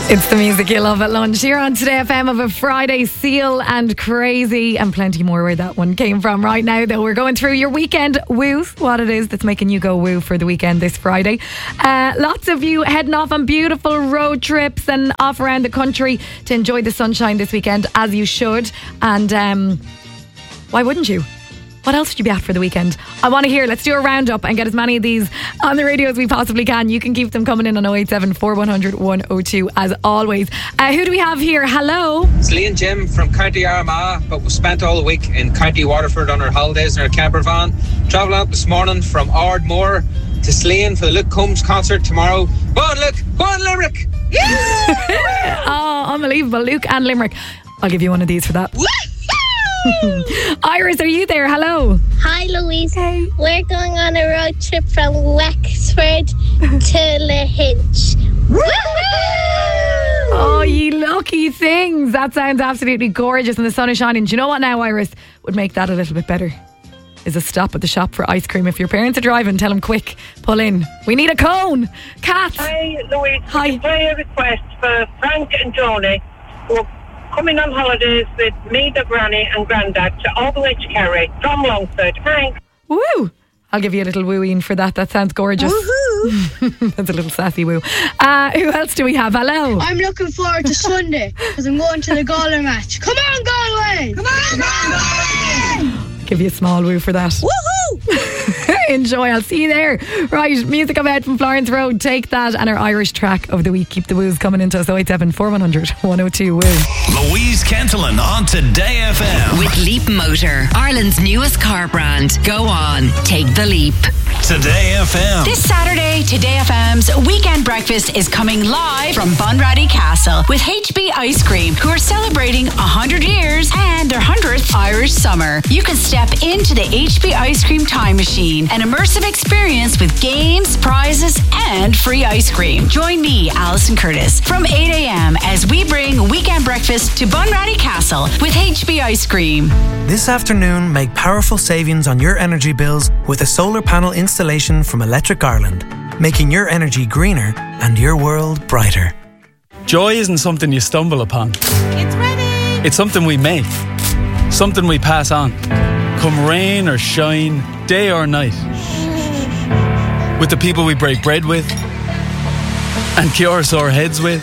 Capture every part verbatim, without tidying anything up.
It's the music you love at lunch here on Today F M of a Friday. Seal and Crazy and plenty more where that one came from. Right now though, we're going through your weekend woo, what it is that's making you go woo for the weekend this Friday. Uh, lots of you heading off on beautiful road trips and off around the country to enjoy the sunshine this weekend, as you should. And um, why wouldn't you? What else would you be at for the weekend? I want to hear. Let's do a roundup and get as many of these on the radio as we possibly can. You can keep them coming in on oh eight seven, four one zero zero, one oh two as always. Uh, who do we have here? Hello. It's Lee and Jim from County Armagh, but we spent all the week in County Waterford on our holidays in our camper van. Travelling out this morning from Ardmore to Sliane for the Luke Combs concert tomorrow. Go on, Luke. Go on, Limerick. Yeah! Oh, unbelievable. Luke and Limerick. I'll give you one of these for that. Iris, are you there? Hello. Hi, Louise. Hey. We're going on a road trip from Wexford to Lahinch. Oh, ye lucky things. That sounds absolutely gorgeous and the sun is shining. Do you know what now, Iris, would make that a little bit better? Is a stop at the shop for ice cream. If your parents are driving, tell them quick, pull in. We need a cone. Kat. Hi, Louise. Hi. Play a request for Frank and Joni, who are coming on holidays with me, the granny and granddad, to all the way to Kerry from Longford. Thanks. Woo! I'll give you a little wooing for that. That sounds gorgeous. Woohoo! That's a little sassy woo. Uh, who else do we have? Hello. I'm looking forward to Sunday because I'm going to the Galway match. Come on, Galway! Come on, Galway! Give you a small woo for that. Woohoo! Enjoy. I'll see you there. Right, music ahead from Florence Road. Take that and our Irish track of the week. Keep the woos coming into us. oh eight seven, four one zero zero, one oh two woo. Louise Kentelin on Today F M. With Leap Motor, Ireland's newest car brand. Go on, take the leap. Today F M. This Saturday, Today F M's Weekend Breakfast is coming live from Bunratty Castle with H B Ice Cream, who are celebrating one hundred years and their one hundredth Irish summer. You can step into the H B Ice Cream time machine, an immersive experience with games, prizes, and free ice cream. Join me, Alison Curtis, from eight a.m. as we bring Weekend Breakfast to Bunratty Castle with H B Ice Cream. This afternoon, make powerful savings on your energy bills with a solar panel installation from Electric Ireland, making your energy greener and your world brighter. Joy isn't something you stumble upon. It's ready! It's something we make, something we pass on, come rain or shine, day or night. With the people we break bread with, and cure sore heads with,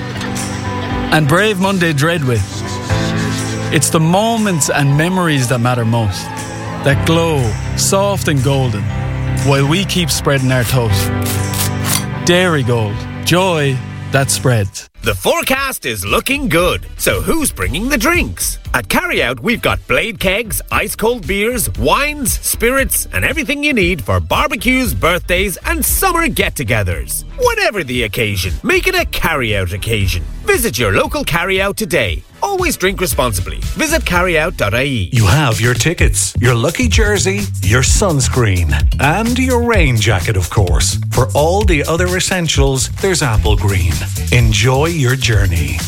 and brave Monday dread with. It's the moments and memories that matter most, that glow soft and golden, while we keep spreading our toast. Dairy Gold, joy that spreads. The forecast is looking good, so who's bringing the drinks? At Carryout, we've got blade kegs, ice-cold beers, wines, spirits, and everything you need for barbecues, birthdays, and summer get-togethers. Whatever the occasion, make it a Carryout occasion. Visit your local Carryout today. Always drink responsibly. Visit carryout dot I E. You have your tickets, your lucky jersey, your sunscreen, and your rain jacket, of course. For all the other essentials, there's Apple Green. Enjoy your journey.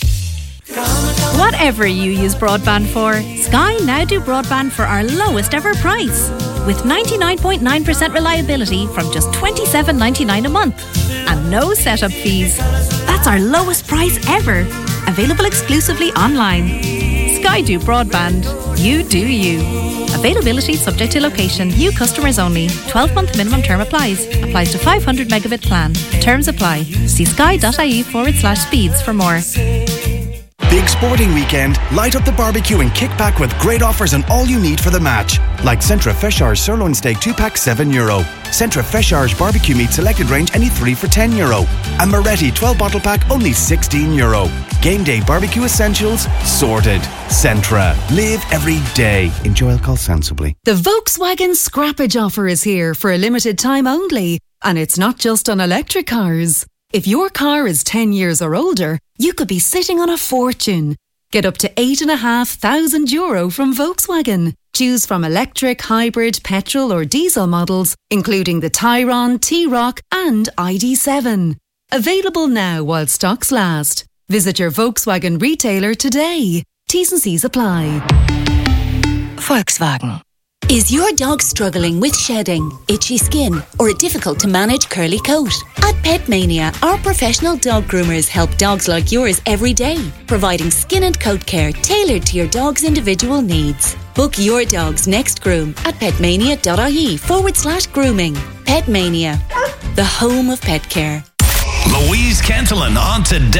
Whatever you use broadband for, Sky now do broadband for our lowest ever price. With ninety-nine point nine percent reliability from just twenty-seven ninety-nine a month. And no setup fees. That's our lowest price ever. Available exclusively online. Sky do broadband. You do you. Availability subject to location. New customers only. twelve month minimum term applies. Applies to five hundred megabit plan. Terms apply. See sky.ie forward slash speeds for more. Big sporting weekend. Light up the barbecue and kick back with great offers on all you need for the match. Like Centra Fesharge sirloin steak two pack seven euro. Centra Fesharge barbecue meat selected range any three for ten euro. And Moretti twelve bottle pack only sixteen euro. Game day barbecue essentials sorted. Centra. Live every day. Enjoy alcohol sensibly. The Volkswagen Scrappage offer is here for a limited time only. And it's not just on electric cars. If your car is ten years or older, you could be sitting on a fortune. Get up to eight and a half thousand euro from Volkswagen. Choose from electric, hybrid, petrol or diesel models, including the Tayron, T-Roc and I D seven. Available now while stocks last. Visit your Volkswagen retailer today. T's and C's apply. Volkswagen. Is your dog struggling with shedding, itchy skin, or a difficult to manage curly coat? At Petmania, our professional dog groomers help dogs like yours every day, providing skin and coat care tailored to your dog's individual needs. Book your dog's next groom at petmania.ie forward slash grooming. Petmania, the home of pet care. Louise Kentelan on Today.